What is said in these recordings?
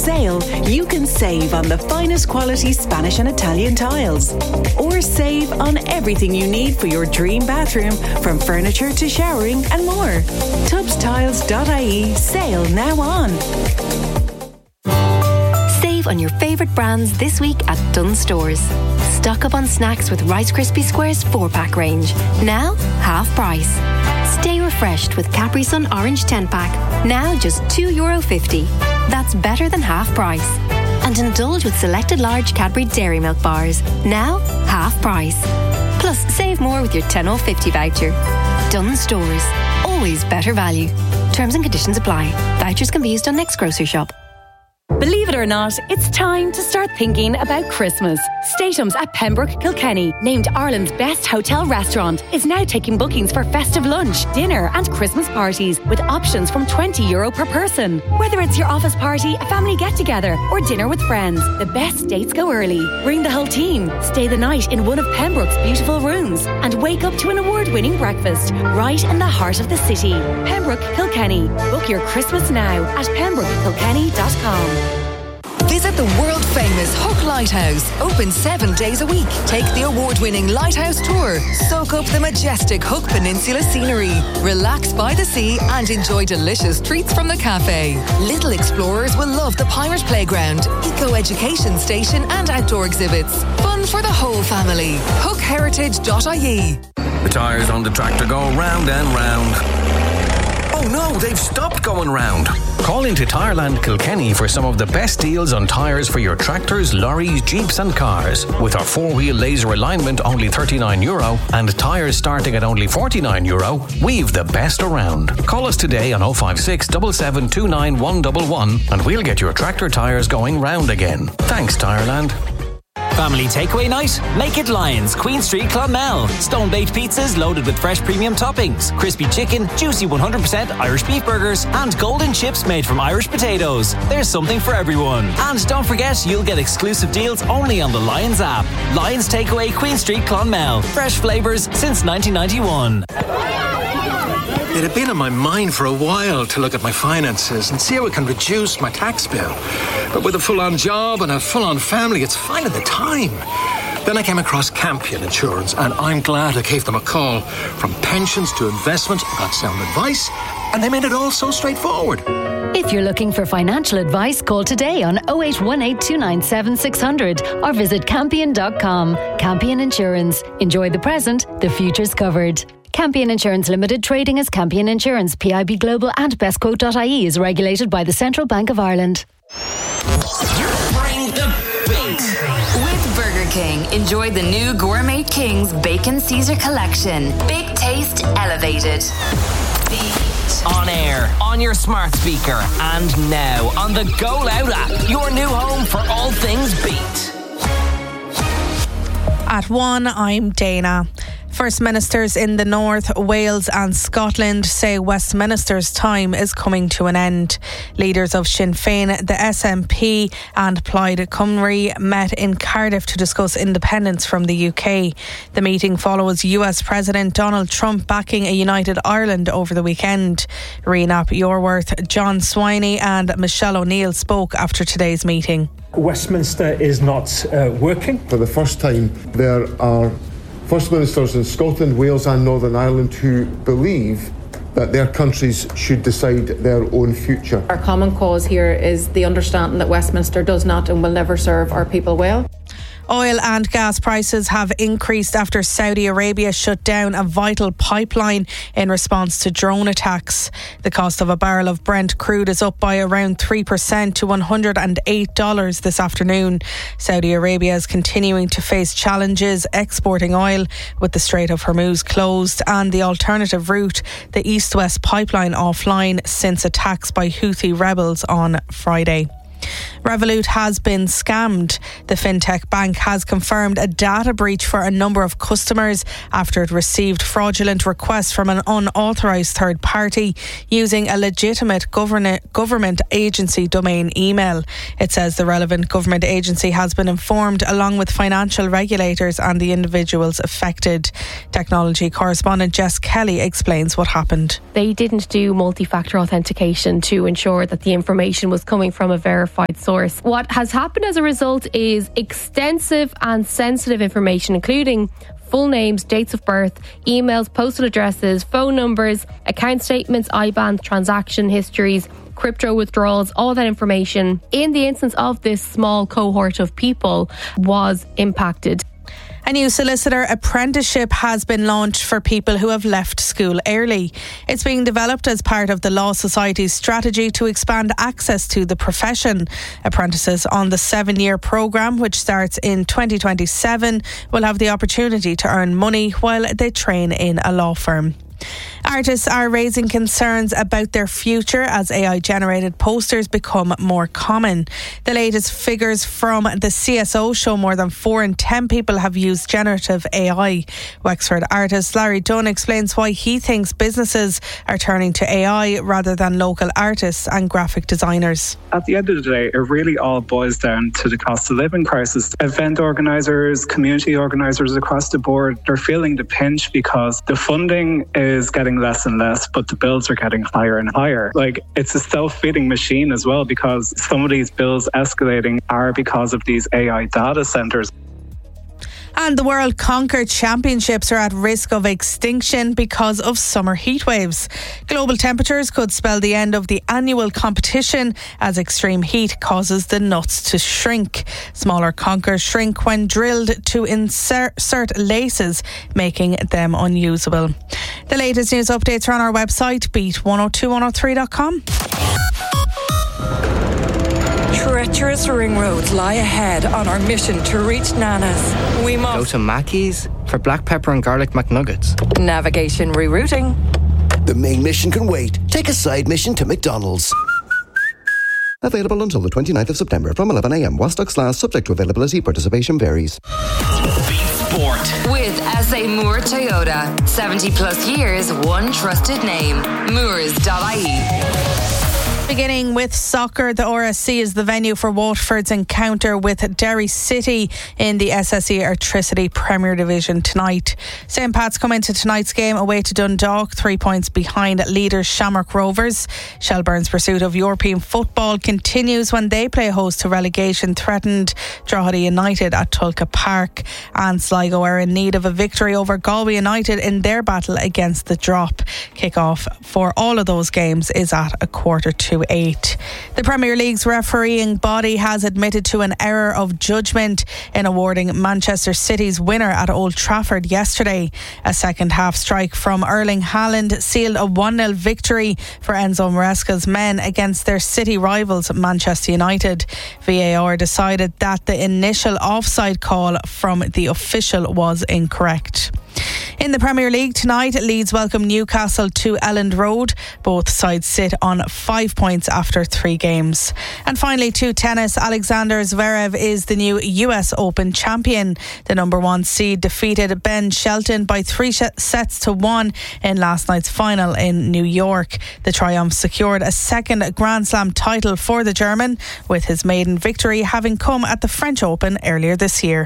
sale, you can save on the finest quality Spanish and Italian tiles. Or save on everything you need for your dream bathroom, from furniture to showering and more. Tubbstiles.ie, sale now on. Save on your favourite brands this week at Dunnes Stores. Stock up on snacks with Rice Krispie Squares 4-pack range. Now, half price. Stay refreshed with Capri Sun Orange 10-pack. Now just €2.50. That's better than half price. And indulge with selected large Cadbury Dairy Milk bars. Now, half price. Plus, save more with your 10.50 voucher. Dunnes Stores. Always better value. Terms and conditions apply. Vouchers can be used on next grocery shop. Believe it or not, it's time to start thinking about Christmas. Statums at Pembroke Kilkenny, named Ireland's best hotel restaurant, is now taking bookings for festive lunch, dinner and Christmas parties with options from €20 per person. Whether it's your office party, a family get-together or dinner with friends, the best dates go early. Bring the whole team, stay the night in one of Pembroke's beautiful rooms and wake up to an award-winning breakfast right in the heart of the city. Pembroke Kilkenny. Book your Christmas now at pembrokekilkenny.com. Visit the world-famous Hook Lighthouse. Open 7 days a week. Take the award-winning Lighthouse Tour. Soak up the majestic Hook Peninsula scenery. Relax by the sea and enjoy delicious treats from the cafe. Little explorers will love the Pirate Playground, eco-education station and outdoor exhibits. Fun for the whole family. HookHeritage.ie. The tyres on the tractor go round and round. Oh no, they've stopped going round. Call into Tyreland Kilkenny for some of the best deals on tyres for your tractors, lorries, jeeps and cars. With our 4-wheel laser alignment only €39 and tyres starting at only €49, we've the best around. Call us today on 056 7729 111 and we'll get your tractor tyres going round again. Thanks, Tyreland. Family takeaway night? Make it Lions, Queen Street, Clonmel. Stone-baked pizzas loaded with fresh premium toppings, crispy chicken, juicy 100% Irish beef burgers, and golden chips made from Irish potatoes. There's something for everyone. And don't forget, you'll get exclusive deals only on the Lions app. Lions Takeaway, Queen Street, Clonmel. Fresh flavours since 1991. It had been on my mind for a while to look at my finances and see how I can reduce my tax bill. But with a full-on job and a full-on family, it's finding the time. Then I came across Campion Insurance, and I'm glad I gave them a call. From pensions to investment, I got sound advice, and they made it all so straightforward. If you're looking for financial advice, call today on 0818 297 600 or visit campion.com. Campion Insurance. Enjoy the present, the future's covered. Campion Insurance Limited, trading as Campion Insurance, PIB Global and bestquote.ie is regulated by the Central Bank of Ireland. Bring the beat. With Burger King, enjoy the new Gourmet Kings Bacon Caesar Collection. Big taste elevated. Beat. On air, on your smart speaker, and now on the Go Loud app, your new home for all things beat. At 1, I'm Dana. First Ministers in the North, Wales and Scotland say Westminster's time is coming to an end. Leaders of Sinn Féin, the SNP and Plaid Cymru met in Cardiff to discuss independence from the UK. The meeting follows US President Donald Trump backing a united Ireland over the weekend. Reenap Yorworth, John Swiney and Michelle O'Neill spoke after today's meeting. Westminster is not working. For the first time, there are First Ministers in Scotland, Wales and Northern Ireland who believe that their countries should decide their own future. Our common cause here is the understanding that Westminster does not and will never serve our people well. Oil and gas prices have increased after Saudi Arabia shut down a vital pipeline in response to drone attacks. The cost of a barrel of Brent crude is up by around 3% to $108 this afternoon. Saudi Arabia is continuing to face challenges exporting oil with the Strait of Hormuz closed and the alternative route, the East-West pipeline, offline since attacks by Houthi rebels on Friday. Revolut has been scammed. The fintech bank has confirmed a data breach for a number of customers after it received fraudulent requests from an unauthorised third party using a legitimate government agency domain email. It says the relevant government agency has been informed along with financial regulators and the individuals affected. Technology correspondent Jess Kelly explains what happened. They didn't do multi-factor authentication to ensure that the information was coming from a verified source. source. What has happened as a result is extensive and sensitive information, including full names, dates of birth, emails, postal addresses, phone numbers, account statements, IBAN, transaction histories, crypto withdrawals, all that information, in the instance of this small cohort of people, was impacted. A new solicitor apprenticeship has been launched for people who have left school early. It's being developed as part of the Law Society's strategy to expand access to the profession. Apprentices on the 7-year programme, which starts in 2027, will have the opportunity to earn money while they train in a law firm. Artists are raising concerns about their future as AI-generated posters become more common. The latest figures from the CSO show more than 4 in 10 people have used generative AI. Wexford artist Larry Dunn explains why he thinks businesses are turning to AI rather than local artists and graphic designers. At the end of the day, it really all boils down to the cost of living crisis. Event organisers, community organisers across the board, they're feeling the pinch because the funding is getting less and less, but the bills are getting higher and higher. Like, it's a self-feeding machine as well, because some of these bills escalating are because of these AI data centres. And the World Conquer Championships are at risk of extinction because of summer heat waves. Global temperatures could spell the end of the annual competition as extreme heat causes the nuts to shrink. Smaller conkers shrink when drilled to insert laces, making them unusable. The latest news updates are on our website, beat102103.com. Treacherous ring roads lie ahead on our mission to reach Nana's. We must go to Mackey's for black pepper and garlic McNuggets. Navigation rerouting. The main mission can wait. Take a side mission to McDonald's. Available until the 29th of September from 11 a.m. while stocks last, subject to availability. Participation varies. Beat Sport with SA Moore Toyota. 70 plus years, one trusted name. Moores.ie. Beginning with soccer, the RSC is the venue for Waterford's encounter with Derry City in the SSE Airtricity Premier Division tonight. St Pat's come into tonight's game away to Dundalk, 3 points behind leaders Shamrock Rovers. Shelbourne's pursuit of European football continues when they play host to relegation-threatened Drogheda United at Tulka Park. And Sligo are in need of a victory over Galway United in their battle against the drop. Kick-off for all of those games is at 7:45. The Premier League's refereeing body has admitted to an error of judgment in awarding Manchester City's winner at Old Trafford yesterday. A second-half strike from Erling Haaland sealed a 1-0 victory for Enzo Maresca's men against their City rivals Manchester United. VAR decided that the initial offside call from the official was incorrect. In the Premier League tonight, Leeds welcome Newcastle to Elland Road. Both sides sit on 5 points after 3 games. And finally, to tennis, Alexander Zverev is the new US Open champion. The number 1 seed defeated Ben Shelton by 3 sets to 1 in last night's final in New York. The triumph secured a second Grand Slam title for the German, with his maiden victory having come at the French Open earlier this year.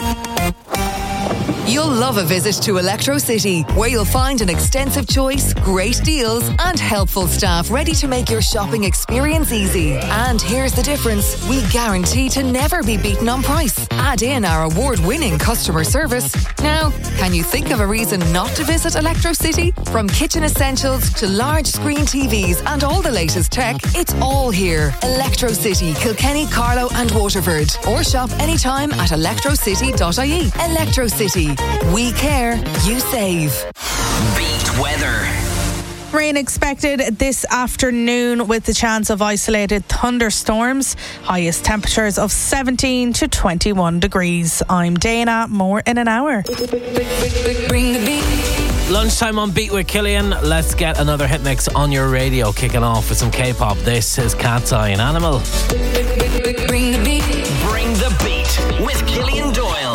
You'll love a visit to Electro City, where you'll find an extensive choice, great deals and helpful staff ready to make your shopping experience easy. And here's the difference. We guarantee to never be beaten on price. Add in our award-winning customer service. Now, can you think of a reason not to visit Electro City? From kitchen essentials to large screen TVs and all the latest tech, it's all here. Electro City, Kilkenny, Carlow and Waterford. Or shop anytime at electrocity.ie. Electro City. We care, you save. Beat weather. Rain expected this afternoon with the chance of isolated thunderstorms. Highest temperatures of 17 to 21 degrees. I'm Dana. More in an hour. Bring the beat. Lunchtime on Beat with Killian. Let's get another hit mix on your radio, kicking off with some K-pop. This is Cat's Eye and Animal. Bring the beat. Bring the beat with Killian Doyle.